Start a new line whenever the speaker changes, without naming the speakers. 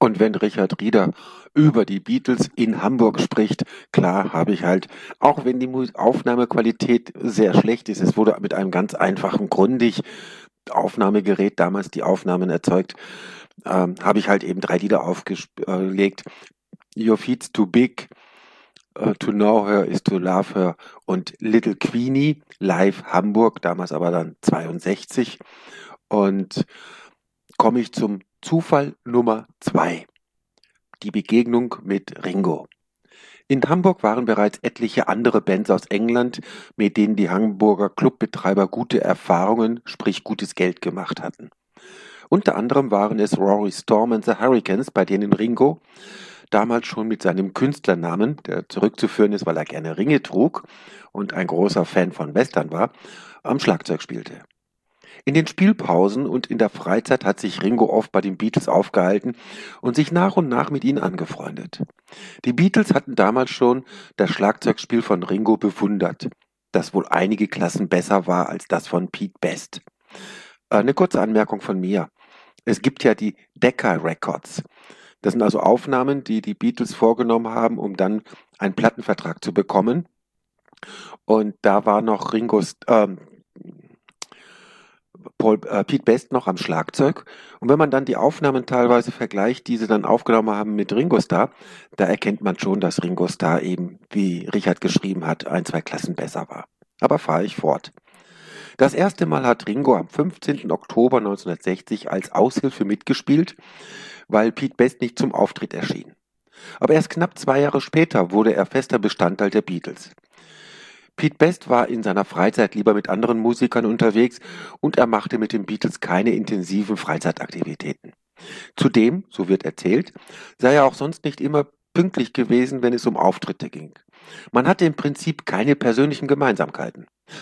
Und wenn Richard Rieder über die Beatles in Hamburg spricht, klar habe ich halt, auch wenn die Aufnahmequalität sehr schlecht ist, es wurde mit einem ganz einfachen Grundig Aufnahmegerät damals die Aufnahmen erzeugt, habe ich halt eben 3 Lieder aufgelegt. Your Feet's Too Big, To Know Her is to Love Her und Little Queenie, live Hamburg, damals aber dann 62. Und komme ich zum Zufall Nummer 2. Die Begegnung mit Ringo. In Hamburg waren bereits etliche andere Bands aus England, mit denen die Hamburger Clubbetreiber gute Erfahrungen, sprich gutes Geld gemacht hatten. Unter anderem waren es Rory Storm and the Hurricanes, bei denen Ringo damals schon mit seinem Künstlernamen, der zurückzuführen ist, weil er gerne Ringe trug und ein großer Fan von Western war, am Schlagzeug spielte. In den Spielpausen und in der Freizeit hat sich Ringo oft bei den Beatles aufgehalten und sich nach und nach mit ihnen angefreundet. Die Beatles hatten damals schon das Schlagzeugspiel von Ringo bewundert, das wohl einige Klassen besser war als das von Pete Best. Eine kurze Anmerkung von mir. Es gibt ja die Decca Records. Das sind also Aufnahmen, die die Beatles vorgenommen haben, um dann einen Plattenvertrag zu bekommen. Und da war noch Pete Best noch am Schlagzeug. Und wenn man dann die Aufnahmen teilweise vergleicht, die sie dann aufgenommen haben mit Ringo Starr, da erkennt man schon, dass Ringo Starr eben, wie Richard geschrieben hat, 1, 2 Klassen besser war. Aber fahre ich fort. Das erste Mal hat Ringo am 15. Oktober 1960 als Aushilfe mitgespielt, weil Pete Best nicht zum Auftritt erschien. Aber erst knapp 2 Jahre später wurde er fester Bestandteil der Beatles. Pete Best war in seiner Freizeit lieber mit anderen Musikern unterwegs und er machte mit den Beatles keine intensiven Freizeitaktivitäten. Zudem, so wird erzählt, sei er auch sonst nicht immer pünktlich gewesen, wenn es um Auftritte ging. Man hatte im Prinzip keine persönlichen Gemeinsamkeiten.